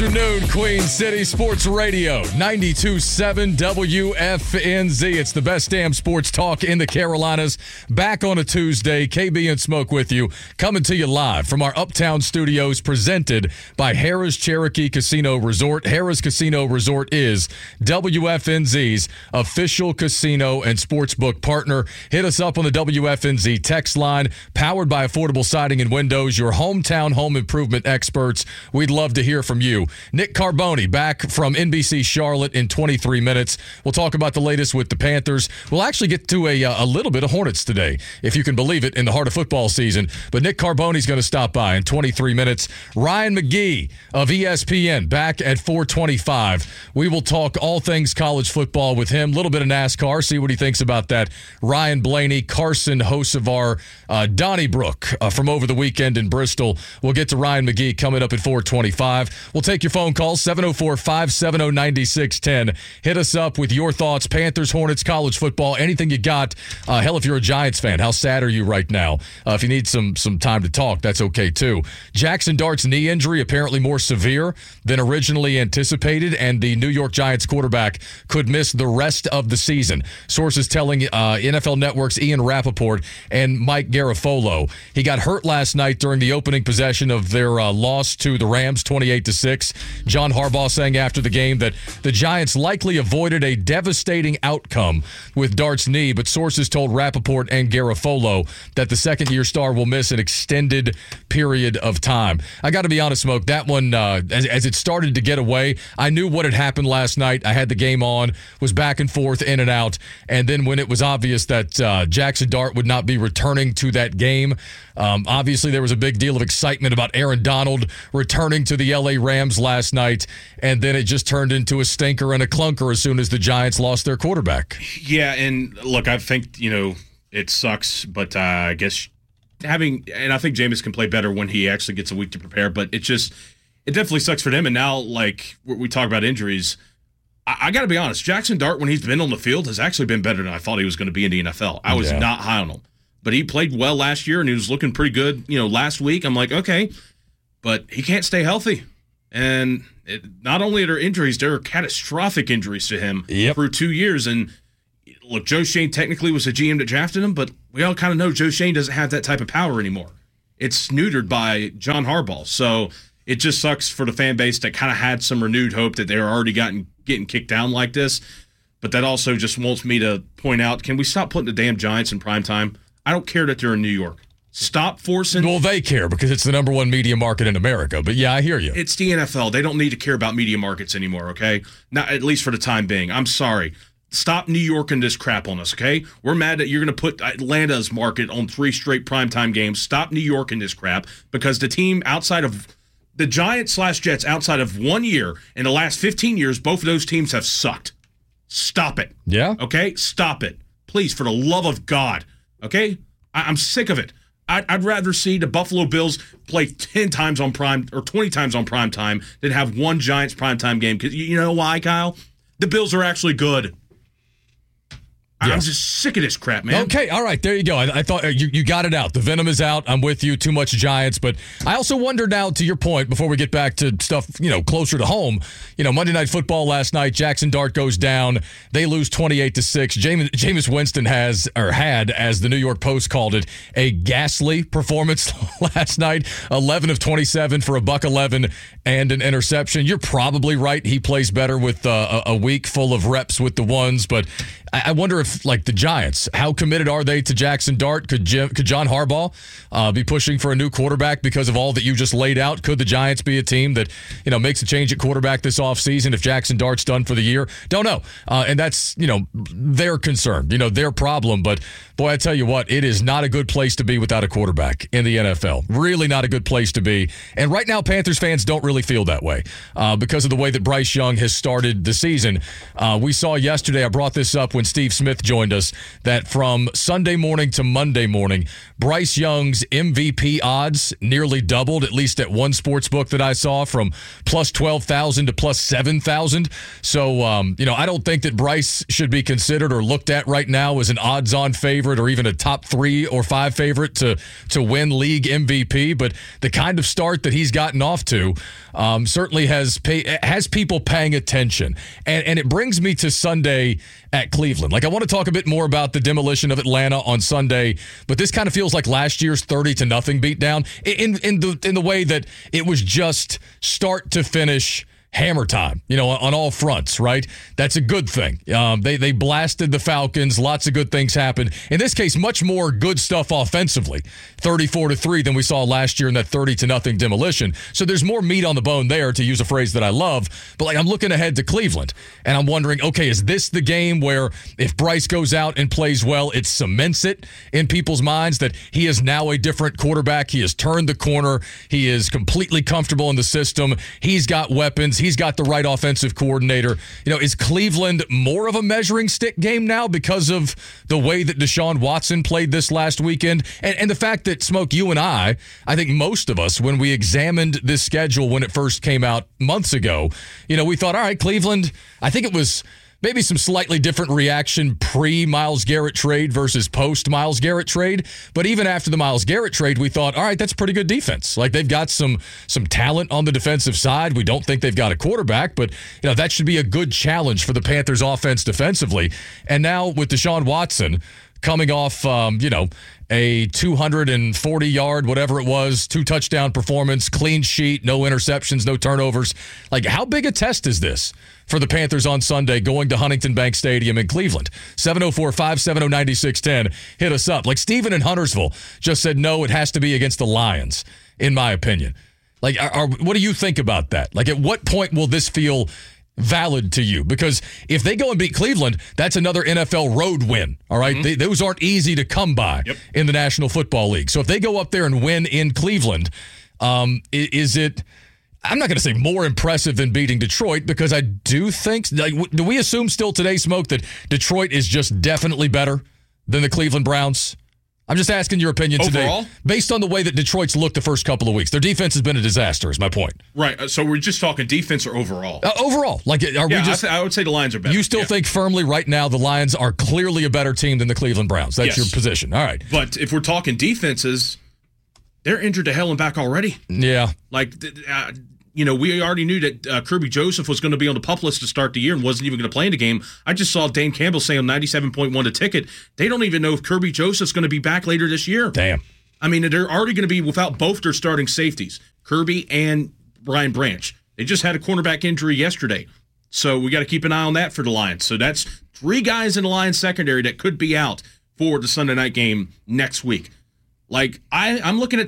afternoon, Queen City Sports Radio, 92.7 WFNZ. It's the best damn sports talk in the Carolinas. Back on a Tuesday, KB and Smoke with you, coming to you live from our Uptown studios, presented by Harrah's Cherokee Casino Resort. Harrah's Casino Resort is WFNZ's official casino and sportsbook partner. Hit us up on the WFNZ text line, powered by Affordable Siding and Windows, your hometown home improvement experts. We'd love to hear from you. Nick Carboni back from NBC Charlotte in 23 minutes. We'll talk about the latest with the Panthers. We'll actually get to a little bit of Hornets today, if you can believe it, in the heart of football season. But Nick Carboni's going to stop by in 23 minutes. Ryan McGee of ESPN back at 4:25. We will talk all things college football with him. A little bit of NASCAR, see what he thinks about that. Ryan Blaney, Carson Hocevar, Donnybrook from over the weekend in Bristol. We'll get to Ryan McGee coming up at 4:25. We'll take your phone calls, 704-570-9610. Hit us up with your thoughts, Panthers, Hornets, college football, anything you got. Hell, if you're a Giants fan, how sad are you right now? If you need some time to talk, that's okay too. Jackson Dart's knee injury apparently more severe than originally anticipated, and the New York Giants quarterback could miss the rest of the season. Sources telling NFL Network's Ian Rappaport and Mike Garafolo. He got hurt last night during the opening possession of their loss to the Rams, 28-6. John Harbaugh saying after the game that the Giants likely avoided a devastating outcome with Dart's knee, but sources told Rappaport and Garafolo that the second-year star will miss an extended period of time. I got to be honest, Smoke, that one, as it started to get away, I knew what had happened last night. I had the game on, was back and forth, in and out, and then when it was obvious that Jackson Dart would not be returning to that game, obviously there was a big deal of excitement about Aaron Donald returning to the LA Rams last night, and then it just turned into a stinker and a clunker as soon as the Giants lost their quarterback. Yeah, and look, I think, it sucks, but I guess I think Jameis can play better when he actually gets a week to prepare, but it definitely sucks for them. And now, like we talk about injuries, I got to be honest, Jackson Dart, when he's been on the field, has actually been better than I thought he was going to be in the NFL. I was not high on him, but he played well last year, and he was looking pretty good, last week. I'm like, okay, but he can't stay healthy. And not only are there injuries, there are catastrophic injuries to him through 2 years. And look, Joe Schoen technically was the GM that drafted him, but we all kind of know Joe Schoen doesn't have that type of power anymore. It's neutered by John Harbaugh. So it just sucks for the fan base that kind of had some renewed hope that they were already getting kicked down like this. But that also just wants me to point out, can we stop putting the damn Giants in primetime? I don't care that they're in New York. Stop forcing. Well, they care because it's the number one media market in America. But yeah, I hear you. It's the NFL. They don't need to care about media markets anymore, okay? Not at least for the time being. I'm sorry. Stop New Yorking this crap on us, okay? We're mad that you're going to put Atlanta's market on 3 straight primetime games. Stop New Yorking this crap, because the team outside of the Giants/Jets, outside of 1 year in the last 15 years, both of those teams have sucked. Stop it. Yeah? Okay? Stop it. Please, for the love of God. Okay? I'm sick of it. I'd rather see the Buffalo Bills play 10 times on prime or 20 times on prime time than have one Giants primetime game. Because you know why, Kyle? The Bills are actually good. I'm just sick of this crap, man. Okay, all right, there you go. I thought you got it out. The venom is out. I'm with you. Too much Giants. But I also wonder now, to your point, before we get back to stuff, closer to home, Monday Night Football last night, Jackson Dart goes down. They lose 28-6. Jameis Winston had, as the New York Post called it, a ghastly performance last night. 11 of 27 for $111 and an interception. You're probably right. He plays better with a week full of reps with the ones, but I wonder if, like the Giants, how committed are they to Jackson Dart? Could John Harbaugh be pushing for a new quarterback because of all that you just laid out? Could the Giants be a team that, makes a change at quarterback this offseason if Jackson Dart's done for the year? Don't know. And that's, their concern, their problem. But, boy, I tell you what, it is not a good place to be without a quarterback in the NFL. Really not a good place to be. And right now, Panthers fans don't really feel that way because of the way that Bryce Young has started the season. We saw yesterday, I brought this up when Steve Smith Smith joined us, that from Sunday morning to Monday morning, Bryce Young's MVP odds nearly doubled, at least at one sports book that I saw, from plus 12,000 to plus 7,000. So, I don't think that Bryce should be considered or looked at right now as an odds-on favorite or even a top 3 or 5 favorite to win league MVP. But the kind of start that he's gotten off to certainly has people paying attention. And it brings me to Sunday at Cleveland. Like, I want to talk a bit more about the demolition of Atlanta on Sunday, but this kind of feels like last year's 30-0 beatdown in the way that it was just start to finish hammer time, on all fronts, right? That's a good thing. They blasted the Falcons. Lots of good things happened. In this case, much more good stuff offensively, 34-3 than we saw last year in that 30-0 demolition. So there's more meat on the bone there, to use a phrase that I love. But I'm looking ahead to Cleveland, and I'm wondering, okay, is this the game where if Bryce goes out and plays well, it cements it in people's minds that he is now a different quarterback? He has turned the corner. He is completely comfortable in the system. He's got weapons. He's got the right offensive coordinator. Is Cleveland more of a measuring stick game now because of the way that Deshaun Watson played this last weekend? And the fact that, Smoke, you and I think most of us, when we examined this schedule when it first came out months ago, we thought, all right, Cleveland, I think it was maybe some slightly different reaction pre-Myles Garrett trade versus post-Myles Garrett trade. But even after the Myles Garrett trade, we thought, all right, that's pretty good defense. Like, they've got some talent on the defensive side. We don't think they've got a quarterback, but that should be a good challenge for the Panthers offense defensively. And now with Deshaun Watson coming off, a 240-yard, whatever it was, 2-touchdown performance, clean sheet, no interceptions, no turnovers. Like, how big a test is this for the Panthers on Sunday going to Huntington Bank Stadium in Cleveland? 704-570-9610. Hit us up. Like, Steven in Huntersville just said, no, it has to be against the Lions, in my opinion. Like, what do you think about that? Like, at what point will this feel valid to you? Because if they go and beat Cleveland, that's another NFL road win. All right. Mm-hmm. Those aren't easy to come by in the National Football League. So if they go up there and win in Cleveland, is it, I'm not going to say more impressive than beating Detroit, because I do think, do we assume still today, Smoke, that Detroit is just definitely better than the Cleveland Browns? I'm just asking your opinion overall? Today, based on the way that Detroit's looked the first couple of weeks. Their defense has been a disaster, is my point. Right. So we're just talking defense or overall? Overall. I would say the Lions are better. You still think firmly right now the Lions are clearly a better team than the Cleveland Browns. That's your position. All right. But if we're talking defenses, they're injured to hell and back already. Yeah. We already knew that Kirby Joseph was going to be on the PUP list to start the year and wasn't even going to play in the game. I just saw Dan Campbell say on 97.1 The Ticket, they don't even know if Kirby Joseph's going to be back later this year. Damn. I mean, they're already going to be without both their starting safeties, Kirby and Brian Branch. They just had a cornerback injury yesterday. So we got to keep an eye on that for the Lions. So that's 3 guys in the Lions secondary that could be out for the Sunday night game next week. Like, I'm looking at